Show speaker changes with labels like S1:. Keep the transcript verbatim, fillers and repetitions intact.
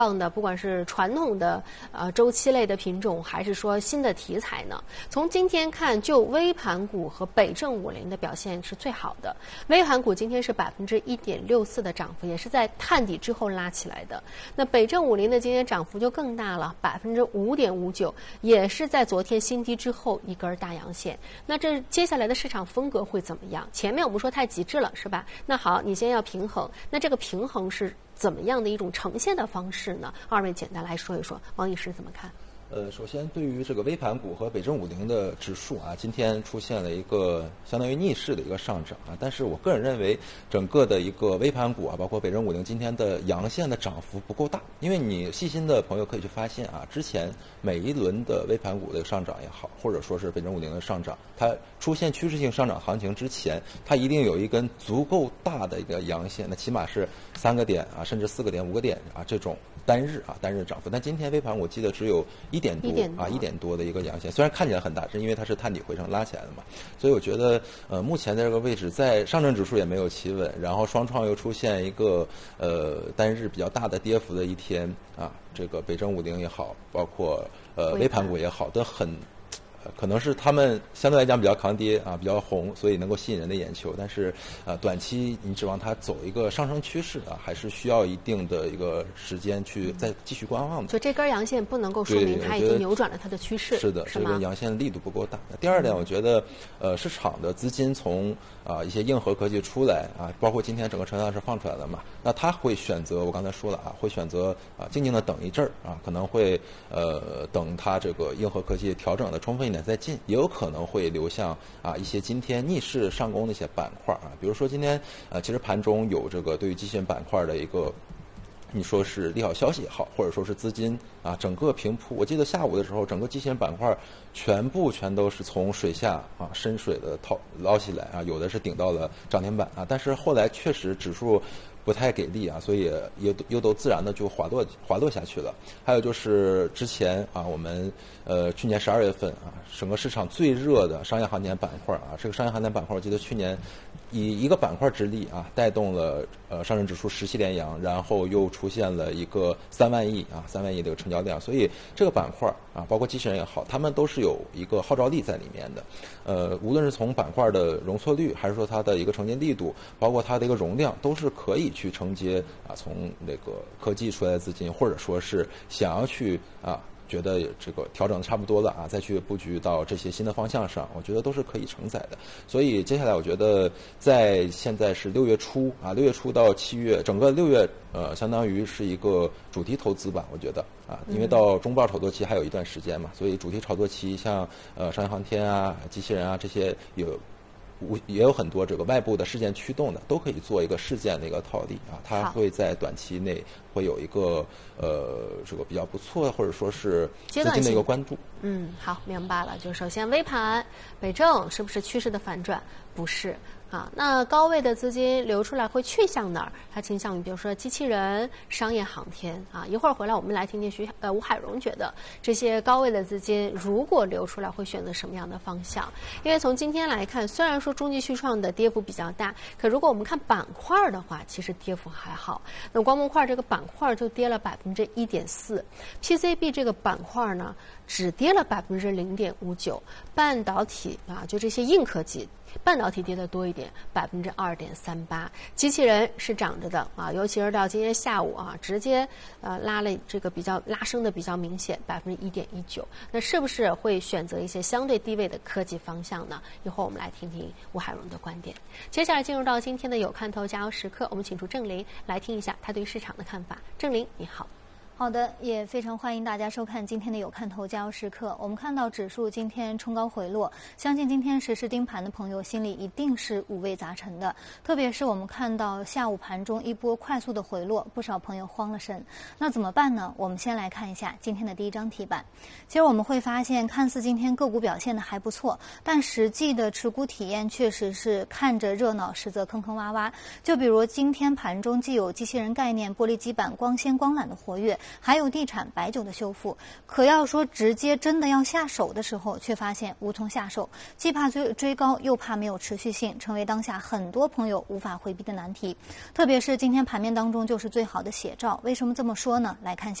S1: 的，不管是传统的呃周期类的品种，还是说新的题材呢？从今天看，就微盘股和北证五零的表现是最好的。微盘股今天是百分之一点六四的涨幅，也是在探底之后拉起来的。那北证五零的今天涨幅就更大了，百分之五点五九，也是在昨天新低之后一根大阳线。那这接下来的市场风格会怎么样？前面我们说太极致了，是吧？那好，你先要平衡，那这个平衡是怎么样的一种呈现的方式呢？二位简单来说一说，王医师怎么看？
S2: 呃，首先对于这个微盘股和北证五零的指数啊，今天出现了一个相当于逆势的一个上涨啊，但是我个人认为整个的一个微盘股啊，包括北证五零今天的阳线的涨幅不够大，因为你细心的朋友可以去发现啊，之前每一轮的微盘股的上涨也好，或者说是北证五零的上涨，它出现趋势性上涨行情之前，它一定有一根足够大的一个阳线，那起码是三个点啊，甚至四个点、五个点啊这种单日啊单日涨幅，但今天微盘我记得只有一点多啊一点多的一个阳线，虽然看起来很大，是因为它是探底回升拉起来的嘛，所以我觉得呃目前在这个位置，在上证指数也没有企稳，然后双创又出现一个呃单日比较大的跌幅的一天啊，这个北证五零也好，包括呃微盘股也好，都很。可能是他们相对来讲比较抗跌啊，比较红，所以能够吸引人的眼球。但是，呃，短期你指望它走一个上升趋势啊，还是需要一定的一个时间去再继续观望的。
S1: 就这根阳线不能够说明它已经扭转了它的趋势。
S2: 是的，
S1: 是
S2: 这根阳线力度不够大。第二点，我觉得，呃，市场的资金从啊、呃、一些硬核科技出来啊，包括今天整个成交量是放出来的嘛，那他会选择我刚才说了啊，会选择啊静静的等一阵儿啊，可能会呃等它这个硬核科技调整的充分一点再进，也有可能会流向啊一些今天逆势上攻的一些板块啊，比如说今天呃其实盘中有这个对于基信板块的一个。你说是利好消息也好，或者说是资金啊，整个平铺。我记得下午的时候，整个基信板块全部全都是从水下啊深水的掏捞起来啊，有的是顶到了涨停板啊，但是后来确实指数不太给力啊，所以又又都自然的就滑落滑落下去了。还有就是之前啊，我们呃去年十二月份啊，整个市场最热的商业航天板块啊，这个商业航天板块，我记得去年以一个板块之力啊，带动了呃上证指数十系连阳，然后又出现了一个三万亿啊三万亿的一个成交量，所以这个板块啊，包括机器人也好，他们都是有一个号召力在里面的。呃，无论是从板块的容错率，还是说它的一个承接力度，包括它的一个容量，都是可以去承接啊从那个科技出来的资金，或者说是想要去啊。觉得这个调整的差不多了啊，再去布局到这些新的方向上，我觉得都是可以承载的。所以接下来我觉得在现在是六月初啊，六月初到七月，整个六月呃，相当于是一个主题投资吧，我觉得啊，因为到中报炒作期还有一段时间嘛，所以主题炒作期像呃商业航天啊、机器人啊这些有。也有很多这个外部的事件驱动的，都可以做一个事件的一个套利啊，它会在短期内会有一个呃这个比较不错或者说是资金的一个关注。
S1: 嗯，好，明白了。就首先微盘北证是不是趋势的反转？不是。啊，那高位的资金流出来会去向哪儿？它倾向于比如说机器人、商业航天啊。一会儿回来我们来听听徐呃吴海荣觉得这些高位的资金如果流出来会选择什么样的方向？因为从今天来看，虽然说中继续创的跌幅比较大，可如果我们看板块的话，其实跌幅还好。那光模块这个板块就跌了百分之一点四 ，P C B 这个板块呢只跌了百分之零点五九，半导体啊就这些硬科技。半导体跌得多一点，百分之二点三八。机器人是涨着的啊，尤其是到今天下午啊，直接呃拉了这个比较拉升的比较明显，百分之一点一九。那是不是会选择一些相对低位的科技方向呢？一会儿我们来听听吴海荣的观点。接下来进入到今天的有看头加油时刻，我们请出郑林来听一下他对于市场的看法。郑林，你好。
S3: 好的，也非常欢迎大家收看今天的有看头加油时刻。我们看到指数今天冲高回落，相信今天实时盯盘的朋友心里一定是五味杂陈的。特别是我们看到下午盘中一波快速的回落，不少朋友慌了神。那怎么办呢？我们先来看一下今天的第一张题板。其实我们会发现，看似今天个股表现的还不错，但实际的持股体验确实是看着热闹，实则坑坑洼洼。就比如今天盘中既有机器人概念、玻璃基板、光纤、光缆的活跃。 还有地产、白酒的修复。可要说直接真的要下手的时候，却发现无从下手，既怕追追高，又怕没有持续性，成为当下很多朋友无法回避的难题。特别是今天盘面当中就是最好的写照。为什么这么说呢？来看。